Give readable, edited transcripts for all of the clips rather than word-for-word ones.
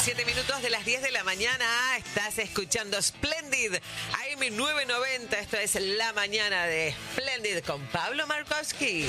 7 minutos de las 10 de la mañana. Estás escuchando Splendid AM990. Esto es La Mañana de Splendid con Pablo Markowski.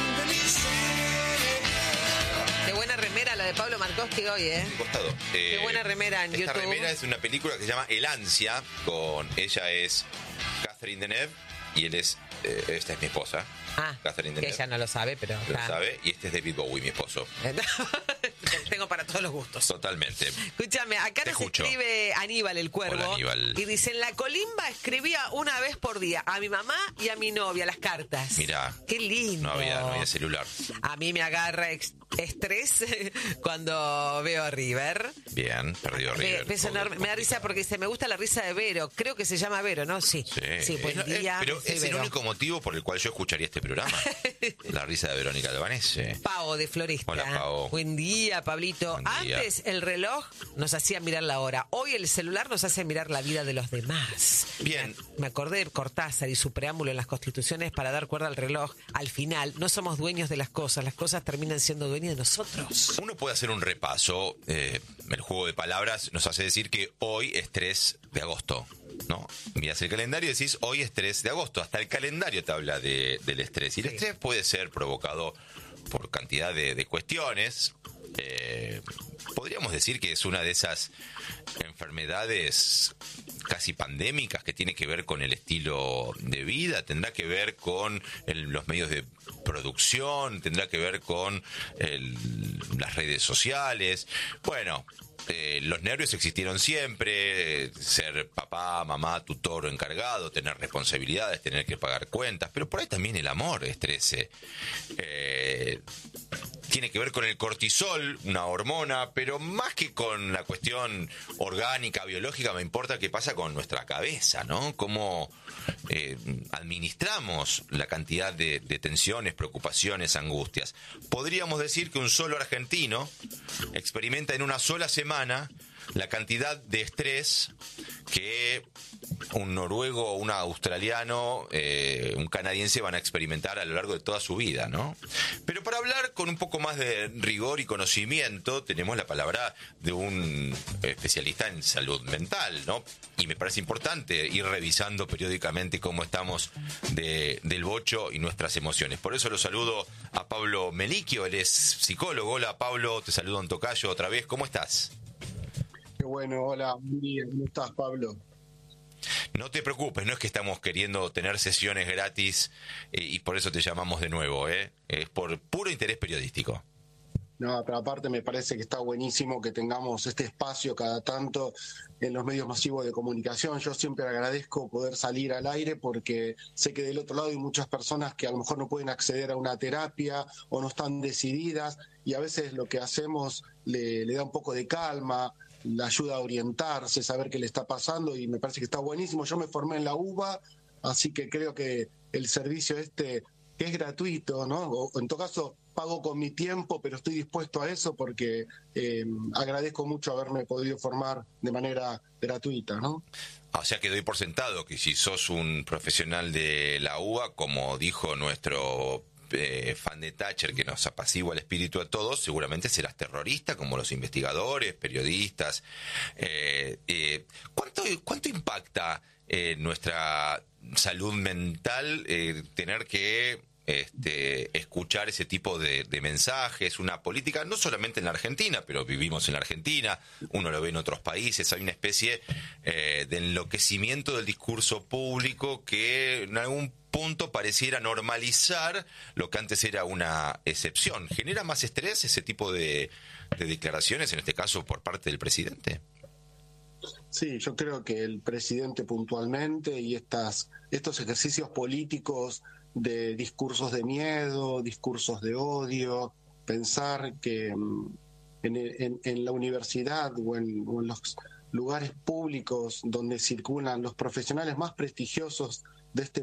Qué buena remera la de Pablo Markowski hoy, ¿eh? Costado. Qué buena remera en esta YouTube. Esta remera es una película que se llama El Ansia. Ella es Catherine Deneuve y él es... esta es mi esposa. Catherine que Deneuve. ella no lo sabe, pero... Lo sabe. Y este es David Bowie, mi esposo. Tengo para todos los gustos. Totalmente. Escúchame, acá nos escribe Aníbal el Cuervo. Hola, Aníbal. Y dice, en la colimba escribía una vez por día a mi mamá y a mi novia las cartas. Mirá. Qué lindo. No había celular. A mí me agarra estrés cuando veo a River. Bien, perdió River. Beso enorme. Me da risa porque dice, me gusta la risa de Vero. Creo que se llama Vero, ¿no? Sí. Buen día. Pero es el único motivo por el cual yo escucharía este programa. La risa de Verónica Albanese. Pau de Florista. Hola, Pau. Buen día, Pablito. Buen día. Antes el reloj nos hacía mirar la hora. Hoy el celular nos hace mirar la vida de los demás. Bien. Me acordé de Cortázar y su preámbulo en las Constituciones para dar cuerda al reloj. Al final, no somos dueños de las cosas terminan siendo dueñas de nosotros. Uno puede hacer un repaso. El juego de palabras nos hace decir que hoy es 3 de agosto. ¿No? Miras el calendario y decís, hoy es 3 de agosto. Hasta el calendario te habla del estrés. Y el estrés puede ser provocado por cantidad de cuestiones. Podríamos decir que es una de esas enfermedades casi pandémicas que tiene que ver con el estilo de vida, tendrá que ver con los medios de producción, tendrá que ver con las redes sociales. Bueno, los nervios existieron siempre, ser papá, mamá, tutor o encargado, tener responsabilidades, tener que pagar cuentas, pero por ahí también el amor estrese. Tiene que ver con el cortisol, una hormona, pero más que con la cuestión orgánica, biológica, me importa qué pasa con nuestra cabeza, ¿no? Cómo administramos la cantidad de tensiones, preocupaciones, angustias. Podríamos decir que un solo argentino experimenta en una sola semana la cantidad de estrés que un noruego, un australiano, un canadiense van a experimentar a lo largo de toda su vida, ¿no? Pero para hablar con un poco más de rigor y conocimiento, tenemos la palabra de un especialista en salud mental, ¿no? Y me parece importante ir revisando periódicamente cómo estamos del bocho y nuestras emociones. Por eso lo saludo a Pablo Melicchio, él es psicólogo. Hola, Pablo, te saludo en tocayo otra vez. ¿Cómo estás? Qué bueno, hola, muy bien. ¿Cómo estás, Pablo? No te preocupes, no es que estamos queriendo tener sesiones gratis y por eso te llamamos de nuevo, es por puro interés periodístico. No, pero aparte me parece que está buenísimo que tengamos este espacio cada tanto en los medios masivos de comunicación. Yo siempre agradezco poder salir al aire porque sé que del otro lado hay muchas personas que a lo mejor no pueden acceder a una terapia o no están decididas y a veces lo que hacemos le da un poco de calma, la ayuda a orientarse, saber qué le está pasando y me parece que está buenísimo. Yo me formé en la UBA, así que creo que el servicio que es gratuito, ¿no? O en todo caso pago con mi tiempo, pero estoy dispuesto a eso porque agradezco mucho haberme podido formar de manera gratuita, ¿no? O sea que doy por sentado que si sos un profesional de la UBA, como dijo nuestro fan de Thatcher, que nos apacigua el espíritu a todos, seguramente serás terrorista como los investigadores, periodistas. ¿Cuánto impacta nuestra salud mental tener que escuchar ese tipo de mensajes, una política, no solamente en la Argentina, pero vivimos en la Argentina, uno lo ve en otros países, hay una especie de enloquecimiento del discurso público que en algún punto pareciera normalizar lo que antes era una excepción? ¿Genera más estrés ese tipo de declaraciones, en este caso por parte del presidente? Sí, yo creo que el presidente puntualmente y estos ejercicios políticos de discursos de miedo, discursos de odio, pensar que en la universidad o en los lugares públicos donde circulan los profesionales más prestigiosos de este